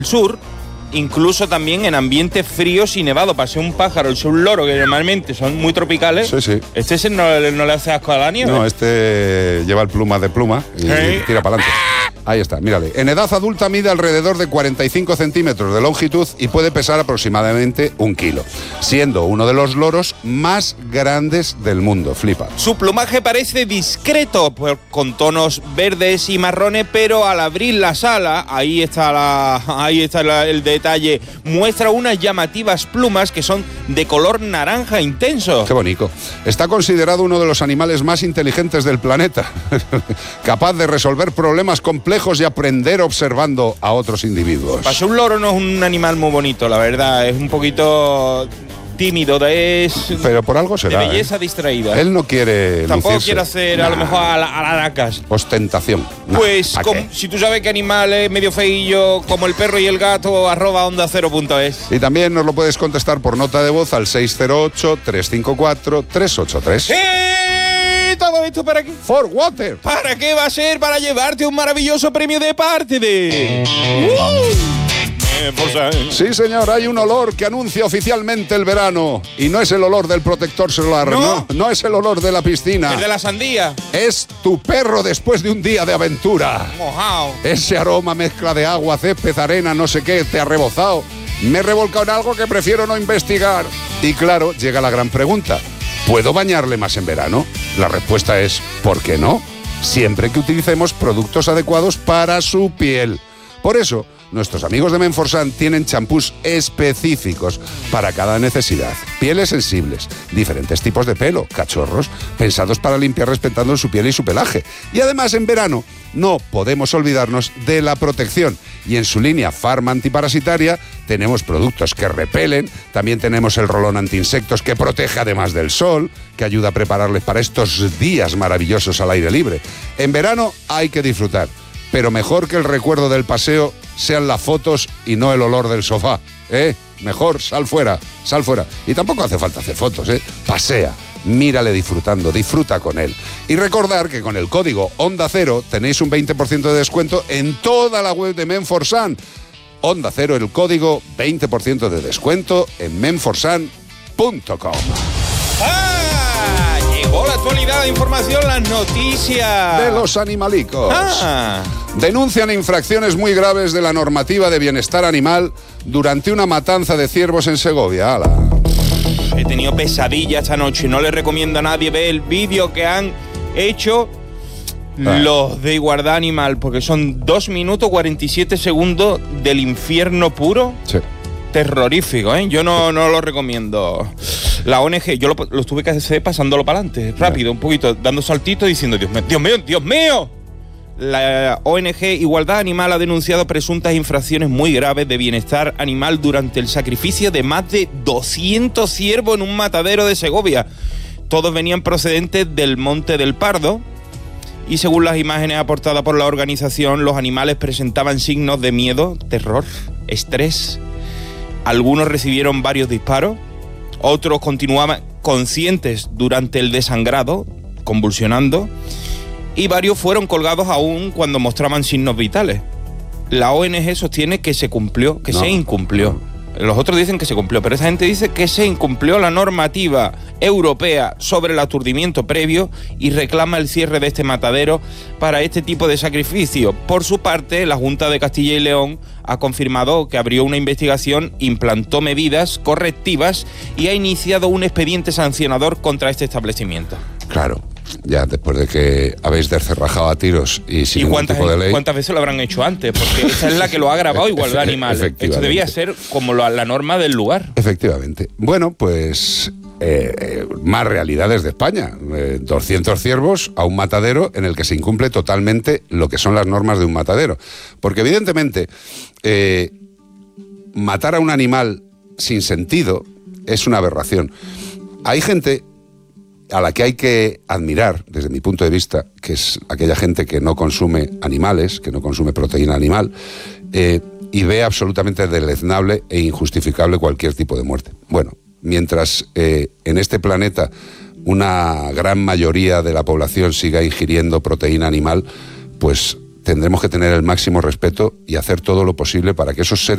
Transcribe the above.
sur, incluso también en ambientes fríos y nevados. Para ser un pájaro, el ser un loro, que normalmente son muy tropicales. Sí. Este no le hace asco a la nieve. No, este lleva el pluma de pluma y tira para adelante. Ahí está, mírale. En edad adulta mide alrededor de 45 centímetros de longitud y puede pesar aproximadamente 1 kilo, siendo uno de los loros más grandes del mundo. Flipa. Su plumaje parece discreto, pues, con tonos verdes y marrones, pero al abrir las alas, ahí está el detalle, muestra unas llamativas plumas que son de color naranja intenso. Qué bonito. Está considerado uno de los animales más inteligentes del planeta, capaz de resolver problemas complejos y aprender observando a otros individuos. Para ser un loro no es un animal muy bonito, la verdad, es un poquito tímido, pero por algo será. De belleza distraída. Él no quiere tampoco lucirse. Quiere hacer a lo mejor a la aracas. Ostentación. Pues si tú sabes qué animal es medio feillo, como el perro y el gato, @onda0.es. Y también nos lo puedes contestar por nota de voz al 608-354-383. Todo esto para qué? For Water. ¿Para qué va a ser? Para llevarte un maravilloso premio de parte de... Sí, señor, hay un olor que anuncia oficialmente el verano. Y no es el olor del protector solar, no es el olor de la piscina. Es de la sandía. Es tu perro después de un día de aventura. Mojao. Ese aroma mezcla de agua, césped, arena, no sé qué, te ha rebozado. Me he revolcado en algo que prefiero no investigar. Y claro, llega la gran pregunta. ¿Puedo bañarle más en verano? La respuesta es ¿por qué no? Siempre que utilicemos productos adecuados para su piel. Por eso, nuestros amigos de Menforsan tienen champús específicos para cada necesidad. Pieles sensibles, diferentes tipos de pelo, cachorros, pensados para limpiar respetando su piel y su pelaje. Y además, en verano, no podemos olvidarnos de la protección. Y en su línea Pharma antiparasitaria tenemos productos que repelen, también tenemos el rolón antiinsectos que protege además del sol, que ayuda a prepararles para estos días maravillosos al aire libre. En verano hay que disfrutar, pero mejor que el recuerdo del paseo sean las fotos y no el olor del sofá. Mejor, sal fuera. Y tampoco hace falta hacer fotos, pasea. Mírale disfrutando, disfruta con él. Y recordar que con el código Onda Cero tenéis un 20% de descuento en toda la web de Menforsan. Onda Cero, el código 20% de descuento en menforsan.com. Llegó la actualidad de información, las noticias de los animalicos. Denuncian infracciones muy graves de la normativa de bienestar animal durante una matanza de ciervos en Segovia. ¡Hala! He tenido pesadillas esta noche. No le recomiendo a nadie ver el vídeo que han hecho los de Igualdad Animal, porque son 2 minutos 47 segundos del infierno puro. Sí. Terrorífico, Yo no lo recomiendo. La ONG, yo lo tuve que hacer pasándolo para adelante, rápido, un poquito, dando saltitos, diciendo, Dios mío. La ONG Igualdad Animal ha denunciado presuntas infracciones muy graves de bienestar animal durante el sacrificio de más de 200 ciervos en un matadero de Segovia. Todos venían procedentes del Monte del Pardo y según las imágenes aportadas por la organización, los animales presentaban signos de miedo, terror, estrés. Algunos recibieron varios disparos, otros continuaban conscientes durante el desangrado, convulsionando, y varios fueron colgados aún cuando mostraban signos vitales. La ONG sostiene que se cumplió, se incumplió. Los otros dicen que se cumplió, pero esa gente dice que se incumplió la normativa europea sobre el aturdimiento previo y reclama el cierre de este matadero para este tipo de sacrificio. Por su parte, la Junta de Castilla y León ha confirmado que abrió una investigación, implantó medidas correctivas y ha iniciado un expediente sancionador contra este establecimiento. Claro. Ya después de que habéis descerrajado a tiros y sin ningún tipo de ley. ¿Cuántas veces lo habrán hecho antes? Porque esa es la que lo ha grabado Igualdad Animal. Esto debía ser como la norma del lugar. Efectivamente. Bueno, pues más realidades de España. 200 ciervos a un matadero en el que se incumple totalmente lo que son las normas de un matadero. Porque evidentemente matar a un animal sin sentido es una aberración. Hay gente a la que hay que admirar, desde mi punto de vista, que es aquella gente que no consume animales, que no consume proteína animal, y ve absolutamente deleznable e injustificable cualquier tipo de muerte. Bueno, mientras en este planeta una gran mayoría de la población siga ingiriendo proteína animal, pues tendremos que tener el máximo respeto y hacer todo lo posible para que esos seres